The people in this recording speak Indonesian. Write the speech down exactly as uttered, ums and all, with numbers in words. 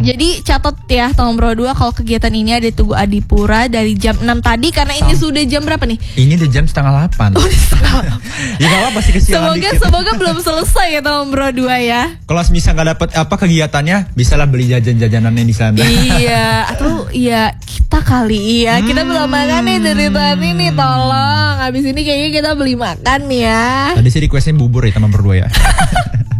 Jadi catat ya Taman Bro dua kalau kegiatan ini ada di Tugu Adipura dari jam enam tadi karena ini Sam. Sudah jam berapa nih? Ini udah jam setengah delapan. Oh, setengah. Ya gak apa-apa sih kesiangan Semoga dikit. semoga belum selesai ya Taman Bro dua ya. Kalau misal nggak dapet apa kegiatannya, bisalah beli jajan-jajanannya di sana. Iya, atau iya kita kali ya. Kita belum makan nih dari tadi nih, tolong. Habis ini kayaknya kita beli makan ya. Tadi sih requestnya bubur ya Taman Bro dua ya.